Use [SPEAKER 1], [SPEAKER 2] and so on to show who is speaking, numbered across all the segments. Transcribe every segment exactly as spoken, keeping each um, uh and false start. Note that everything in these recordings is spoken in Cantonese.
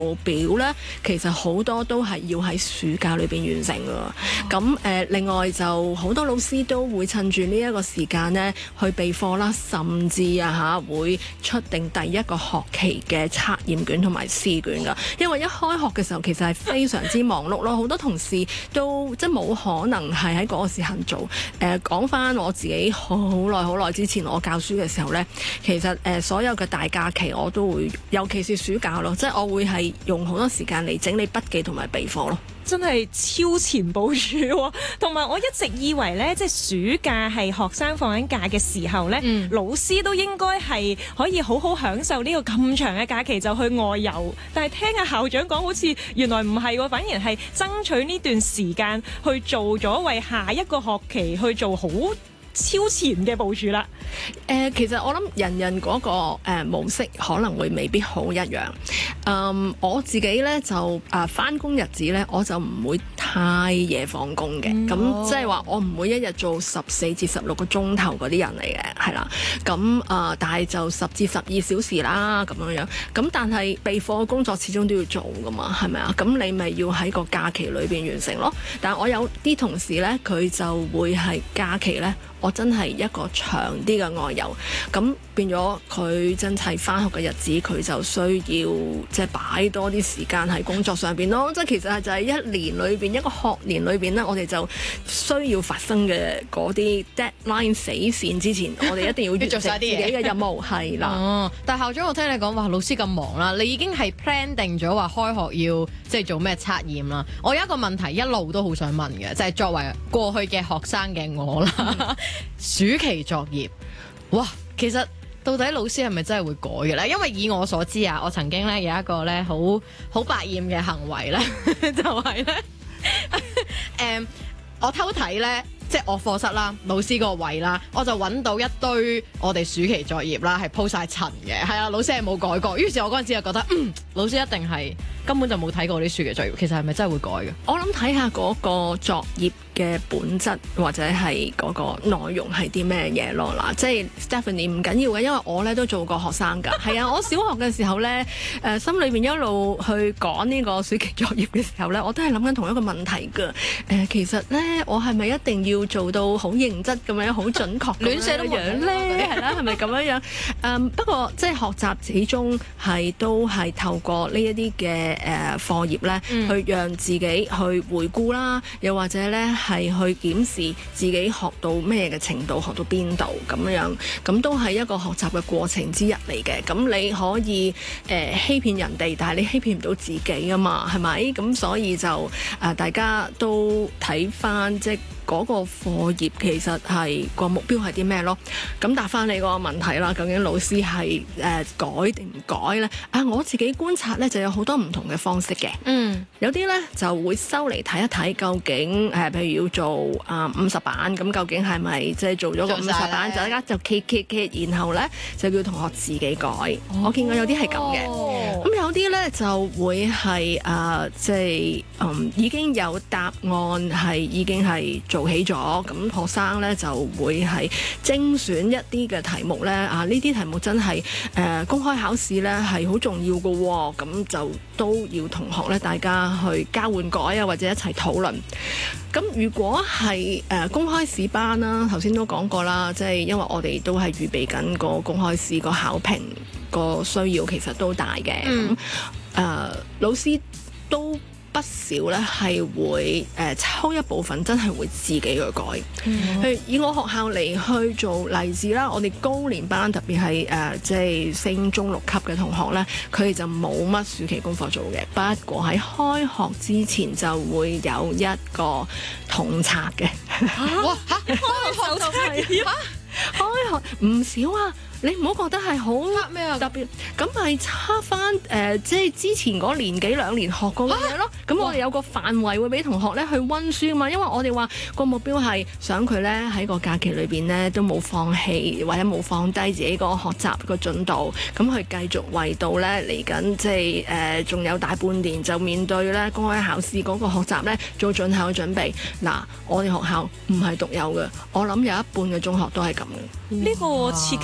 [SPEAKER 1] 表咧，其實好多都係要喺暑假裏邊完成㗎。咁誒、呃，另外就好多老師都會趁住呢一個時間咧去備課啦，甚至啊嚇會出定第一個學期嘅測驗卷同埋試卷㗎。因為一開學嘅時候其實係非常之忙碌咯，好多同事都即係冇可能係喺嗰個時間做。誒、呃，講翻我自己好耐好耐之前我教書嘅時候咧，其實誒、呃、所有嘅大假期我都會，尤其是暑假咯，即係我會係用好多時間嚟整理筆記同埋備課咯。
[SPEAKER 2] 真係超前部署喎，同埋我一直以為呢，即係暑假係學生放緊假嘅時候呢，嗯、老師都應該係可以好好享受呢個咁長嘅假期就去外遊。但係聽阿校長講，好似原來唔係喎，反而係爭取呢段時間去做咗為下一個學期去做好超前嘅部署啦。
[SPEAKER 1] 誒、呃，其實我諗人人嗰、那個誒、呃、模式可能會未必好一樣。嗯，我自己咧就誒返工日子咧，我就唔會太夜放工嘅。咁、嗯、即係話我唔會一日做十四至十六個鐘頭嗰啲人嚟嘅，係啦。咁啊、呃，但係就十至十二小時啦，咁樣樣。咁但係備課嘅工作始終都要做噶嘛，係咪啊？咁你咪要喺個假期裏邊完成咯。但係我有啲同事咧，佢就會係假期咧。我真係一個長啲嘅外遊，咁變咗佢真係返學嘅日子，佢就需要即係擺多啲時間喺工作上邊咯。即係其實係就係一年裏邊一個學年裏邊咧，我哋就需要發生嘅嗰啲 deadline 死線之前，我哋一定要完成自己嘅任務，係啦。
[SPEAKER 3] 哦，但係校長，我聽你講話老師咁忙啦，你已經係 plan 定咗話開學要即係做咩測驗啦。我有一個問題一路都好想問嘅，就係、是、作為過去嘅學生嘅我啦。嗯暑期作業，哇！其實到底老師係咪真係會改嘅咧？因為以我所知啊，我曾經咧有一個咧好好百厭嘅行為咧，就係咧，誒，我偷睇咧，即係我課室啦，老師個位啦，我就揾到一堆我哋暑期作業啦，係鋪晒塵嘅，係啊，老師係冇改過。於是我嗰陣時就覺得，嗯，老師一定係根本就冇睇過啲暑期作業，其實係咪真係會改嘅？
[SPEAKER 1] 我諗睇下嗰個作業嘅本質或者係嗰個內容係啲咩嘢咯。嗱，即係 Stephanie 唔緊要嘅，因為我咧都做過學生㗎。係啊，我小學嘅時候咧，誒、呃、心裏邊一路去講呢個暑期作業嘅時候咧，我都係諗緊同一個問題㗎。誒、呃，其實咧，我係咪一定要做到好認真咁樣、好準確咁樣樣咧？係啦，係咪咁樣樣？誒、嗯，不過即係學習始終係都係透過呢一啲嘅誒課業咧，嗯、去讓自己去回顧啦，又或者咧。係去檢視自己學到咩嘅程度，學到邊度咁樣，咁都係一個學習嘅過程之一嚟嘅。咁你可以誒、呃、欺騙人哋，但係你欺騙唔到自己啊嘛，係咪？咁所以就誒、呃、大家都睇翻即係嗰個課業其實係個目標係啲咩咯？咁答翻你個問題啦，究竟老師係誒、呃、改定唔改咧？啊，我自己觀察咧就有好多唔同嘅方式嘅。嗯，有啲咧就會收嚟睇一睇，究竟誒、呃、譬如要做啊五十版，咁究竟係咪即係做咗個五十版，就大家就揭揭揭，然後咧就叫同學自己改。哦、我見過有啲係咁嘅，咁、哦、有啲咧就會係誒即係嗯已經有答案係已經係做起咗，咁學生咧就會係精選一啲嘅題目咧啊，呢啲題目真係誒、呃、公開考試咧係好重要嘅喎，咁就都要同學咧大家去交換改啊，或者一齊討論。咁如果係誒、呃、公開試班啦，頭先都講過啦，即係因為我哋都係預備緊個公開試個考評個需要，其實都大嘅。咁誒、呃、老師都不少咧，係會誒、呃、抽一部分，真係會自己去改。譬、嗯、如以我學校嚟去做例子啦，我哋高年班特別係誒即係升中六級嘅同學咧，佢哋就冇乜暑期功課做嘅。不過喺開學之前就會有一個統測嘅。
[SPEAKER 3] 哇嚇！開學就係嚇，
[SPEAKER 1] 開學唔少啊！你唔好覺得係好咩啊特別，咁係差翻誒，即係之前嗰年幾兩年學過嘅嘢咯。咁、啊、我哋有個範圍會俾同學咧去溫書啊嘛，因為我哋話個目標係想佢咧喺個假期裏邊咧都冇放棄或者冇放低自己個學習個進度，咁佢繼續為到咧嚟緊即係誒仲有大半年就面對咧公開考試嗰個學習咧做盡孝嘅準備。嗱，我哋學校唔係獨有嘅，我諗有一半嘅中學都係咁嘅。
[SPEAKER 2] 呢、嗯、個刺激喎、哦！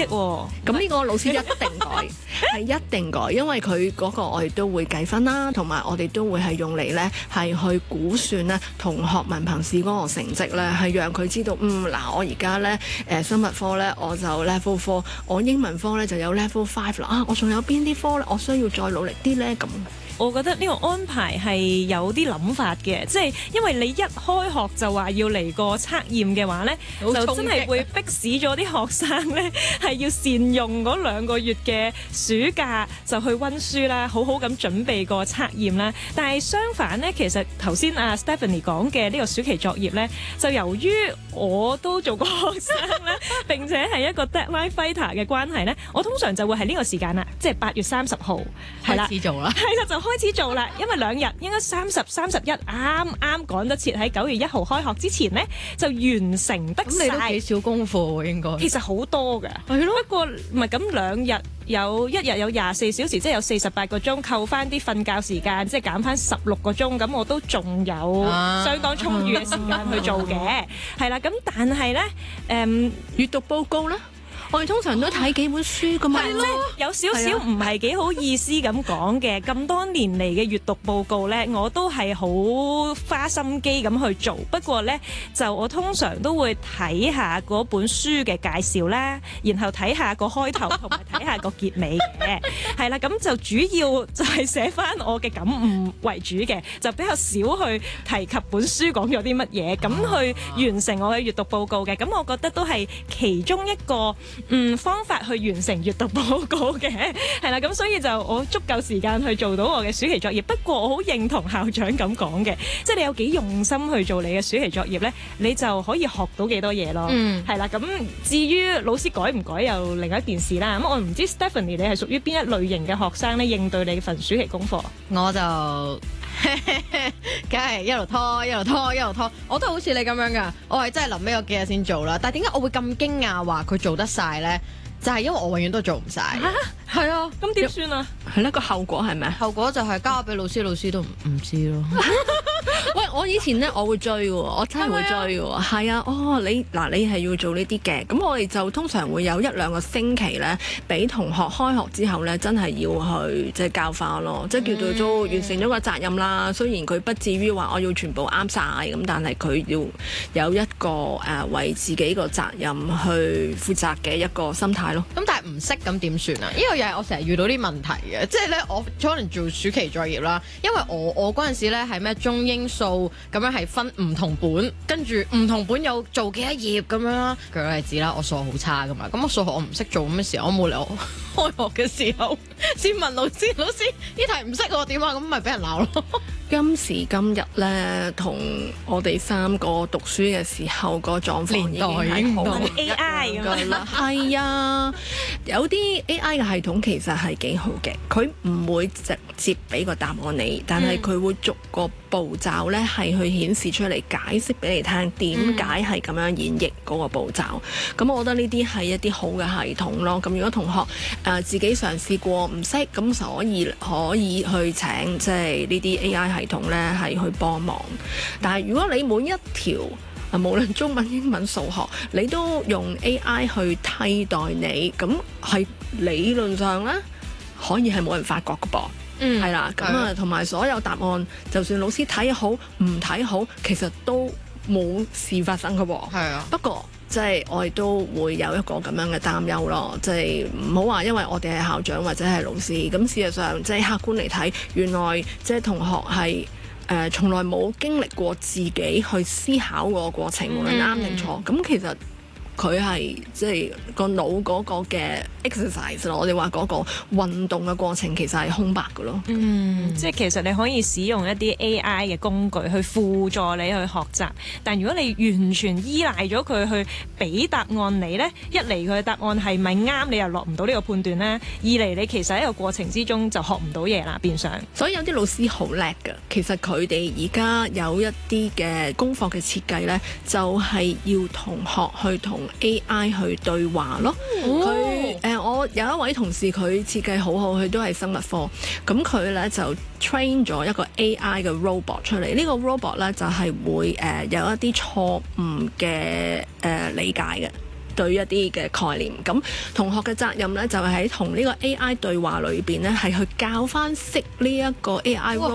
[SPEAKER 1] 咁呢個老師一定改，係一定改，因為佢嗰個我哋都會計分啦，同埋我哋都會係用嚟咧係去估算咧同學文憑試嗰個成績咧，係讓佢知道，嗯嗱，我而家咧誒生物科咧我就 level four，我英文科咧就有 level five 啦，啊我仲有邊啲科咧我需要再努力啲咧咁。
[SPEAKER 2] 我覺得呢個安排係有啲諗法嘅，即係因為你一開學就話要嚟個測驗嘅話呢，就真係會逼使咗啲學生呢係要善用嗰兩個月嘅暑假就去温書啦，好好咁準備個測驗啦。但係相反呢，其實頭先阿 Stephanie 講嘅呢個暑期作業呢，就由於我都做過學生呢，並且係一個 deadline fighter 嘅關係呢，我通常就會係呢個時間啦，即係八月三十號
[SPEAKER 3] 開始做啦，
[SPEAKER 2] 係啦就開始做啦，因為兩日應該三十、三十一啱啱趕得切喺九月一號開學之前呢，就完成得晒。咁你都幾少功課喎，應該。其實好多㗎，係咯。不過唔係咁兩日有一日有廿四小時，即係有四十八個鐘，扣翻啲瞓覺時間，即係減翻十六個鐘，咁我都仲有相當充裕嘅時間去做嘅。係啦，咁但係呢，誒閱讀報告呢。我哋通常都睇幾本書㗎嘛，即係有少少唔係幾好意思咁講嘅。咁多年嚟嘅閱讀報告呢，我都係好花心機咁去做。不過呢，就我通常都會睇下嗰本書嘅介紹啦，然後睇下個開頭同埋睇下個結尾嘅。係啦，咁就主要就係寫返我嘅感悟為主嘅，就比較少去提及本書講咗啲乜嘢，咁去完成我嘅閱讀報告嘅。咁我覺得都係其中一個嗯，方法去完成閱讀報告嘅，係啦，咁所以就我足夠時間去做到我嘅暑期作業。不過我好認同校長咁講嘅，即係你有幾用心去做你嘅暑期作業呢，你就可以學到幾多嘢咯。嗯，係啦，咁至於老師改唔改又另一件事啦。咁我唔知 Stephanie 你係屬於邊一類型嘅學生呢？應對你份暑期功課，
[SPEAKER 3] 我就梗係一路拖一路拖一路拖，我都好似你咁樣噶，我係真係臨尾嗰幾日先做啦。但係點解我會咁驚訝話佢做得晒咧？就係因為我永遠都做唔晒。嚇，係啊，
[SPEAKER 2] 咁點算啊？
[SPEAKER 1] 係啦，個後果係咪？
[SPEAKER 3] 後果就係交俾老師，老師都唔知咯。
[SPEAKER 1] 喂，我以前咧，我會追嘅，我真係會追嘅。係啊，哦，你嗱，你係要做呢啲嘅，咁我哋就通常會有一兩個星期咧，俾同學開學之後咧，真係要去即係交翻咯，即係叫做都完成咗個責任啦。雖然佢不至於話我要全部啱晒咁，但係佢要有一個誒、呃、為自己個責任去負責嘅一個心態咯。
[SPEAKER 3] 咁但係唔識咁點算啊？呢個又係我成日遇到啲問題嘅，即係咧我可能做暑期作業啦，因為我我嗰陣時咧係咩中英數咁樣係分唔同本，跟住唔同本有做幾多頁咁樣啦。舉個例子啦，我數學好差噶嘛，咁我數學我唔識做咁嘅時候，我冇理由開學嘅時候先問老師，老師呢題唔識我點啊？咁咪俾人鬧咯。
[SPEAKER 1] 今時今日咧，同我哋三個讀書嘅時候個狀況已經係好
[SPEAKER 2] A I 咁
[SPEAKER 1] 啦。係啊，有啲 A I 嘅系統其實係幾好嘅，佢唔會直接俾個答案你，但係佢會逐個步驟咧係去顯示出嚟，解釋俾你聽點解係咁樣演繹嗰個步驟。咁、嗯、我覺得呢啲係一啲好嘅系統咯。咁如果同學誒、呃、自己嘗試過唔識，咁所以可以去請即係呢啲 A I 系統咧係去幫忙。但係如果你每一條啊，無論中文、英文、數學，你都用 A I 去替代你，咁係理論上咧可以係冇人發覺嘅噃。嗯，係啦，咁啊，同埋所有答案，就算老師睇好唔睇好，其實都冇事發生嘅喎。係啊，不過即係我哋都會有一個咁樣嘅擔憂咯，即係唔好話因為我哋係校長或者係老師，咁事實上即係客觀嚟睇，原來即係同學係誒、呃、從來冇經歷過自己去思考個過程，無論啱定錯，咁、嗯、其實。佢係即係個腦嗰個嘅 exercise 咯，我哋話嗰個運動嘅過程其實係空白嘅咯。
[SPEAKER 2] 嗯，即係其實你可以使用一啲 A I 嘅工具去輔助你去學習，但如果你完全依賴咗佢去俾答案你呢，一嚟佢嘅答案係咪啱，你又落唔到呢個判斷呢；二嚟你其實喺個過程之中就學唔到嘢啦，變相。
[SPEAKER 1] 所以有啲老師好叻㗎，其實佢哋而家有一啲嘅功課嘅設計呢，就係要同學去同A I 去對話咯，佢誒、哦呃、我有一位同事佢設計好好，佢都係生物科，咁佢咧就 train 咗一個 A I 嘅 robot 出嚟，呢、這個 robot 咧就係、是、會誒、呃、有一啲錯誤嘅誒理解嘅。 對一啲嘅概念。咁同學嘅責任咧就係喺同呢個 A I 對話裏邊咧，係去教翻識呢一個 A I role